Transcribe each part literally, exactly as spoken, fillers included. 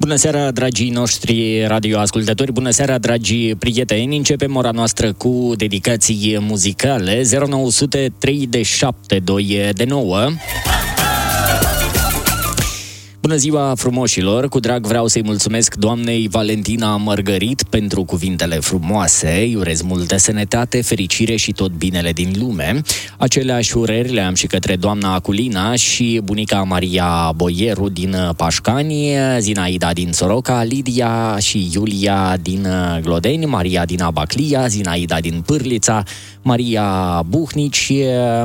Bună seara, dragii noștri radioascultători, bună seara, dragi prieteni. Începem ora noastră cu dedicații muzicale. zero nouă zero trei șapte doi nouă. Bună ziua, frumoșilor! Cu drag vreau să-i mulțumesc doamnei Valentina Mărgărit pentru cuvintele frumoase. Îi urez multă sănătate, fericire și tot binele din lume. Aceleași urări le am și către doamna Aculina și bunica Maria Boieru din Pașcani, Zinaida din Soroca, Lidia și Iulia din Glodeni, Maria din Abaclia, Zinaida din Pârlița, Maria Buhnici,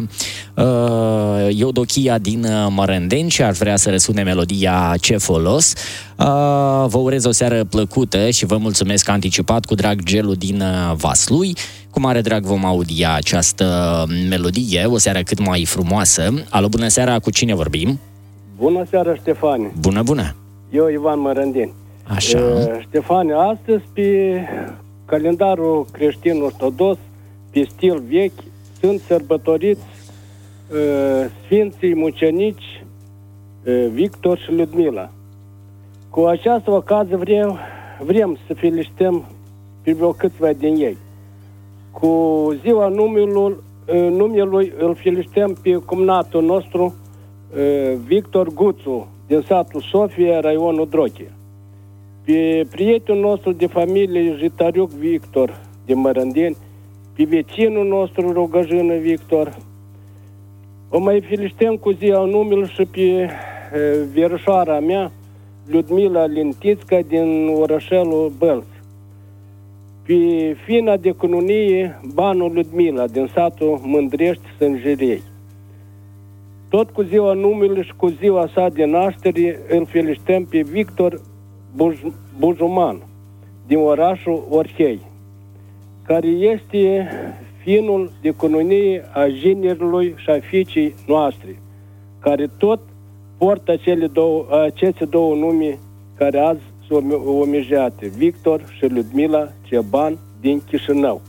Iodochia din Mărândeni și ar vrea să răsune melodia Ce folos. Vă urez o seară plăcută și vă mulțumesc anticipat cu drag Gelu din Vaslui. Cu mare drag vom audia această melodie, o seară cât mai frumoasă. Alo, bună seara, cu cine vorbim? Bună seara, Ștefane. Bună, bună. Eu, Ivan Mărândeni. Așa. Uh, Ștefane, astăzi pe calendarul creștin ortodox, pe stil vechi, sunt sărbătoriți uh, Sfinții Mucenici uh, Victor și Ludmila. Cu această ocazie vrem, vrem să felicităm pe vreo câțiva din ei. Cu ziua numelui, uh, numelui îl felicităm pe cumnatul nostru uh, Victor Guțu din satul Sofia, raionul Drochia. Pe prietenul nostru de familie Jitariuc Victor din Mărândeni, pe vecinul nostru Rogăjână Victor. O mai felicităm cu ziua numelui și pe e, verișoara mea, Ludmila Lintițca din orășelul Bălț. Pe fina de cununie, Banul Ludmila din satul Mândrești Sânjerei. Tot cu ziua numelui și cu ziua sa de naștere îl felicităm pe Victor Buj- Bujuman din orașul Orhei, care este finul de cununie a ginerului și a fiicei noastre, care tot portă acele două, aceste două nume care azi sunt omijeate, Victor și Ludmila Ceban din Chișinău.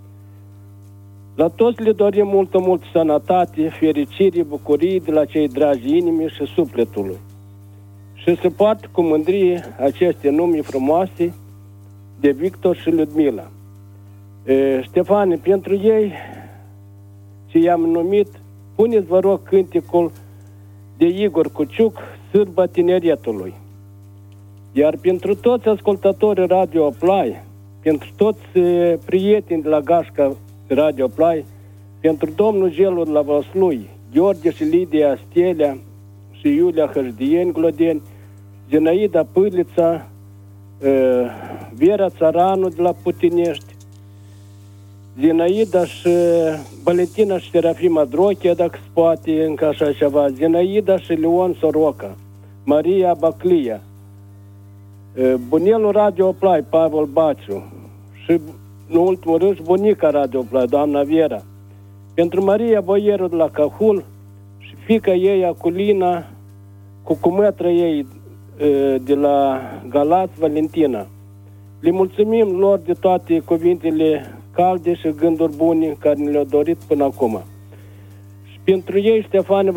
La toți le dorim multă, multă sănătate, fericire, bucurie de la cei dragi inimii și sufletului. Și se poartă cu mândrie aceste nume frumoase de Victor și Ludmila. E, Ștefane, pentru ei ce i-am numit, puneți vă rog cântecul de Igor Cuciuc, Sârba Tineretului. Iar pentru toți ascultătorii Radio Play, pentru toți e, prieteni de la Gașca Radio Play, pentru domnul Gelu de la Vaslui, Gheorghe și Lidia Stelea și Iulia Hăjdieni Glodeni, Zinaida Pârlița, Vera Țaranu de la Putinești, Zinaida și Valentina și Serafima Drochia, dacă se poate încă așa ceva, Zinaida și Leon Soroca, Maria Baclia, bunelul Radio Play, Pavel Baciu și, în ultimul rând, bunica Radio Play, doamna Vera. Pentru Maria Boieru de la Cahul și fiica ei, Aculina, cu cumătră ei de la Galați, Valentina. Le mulțumim lor de toate cuvintele calde și gânduri bune care ne le-au dorit până acum. Și pentru ei, Ștefane,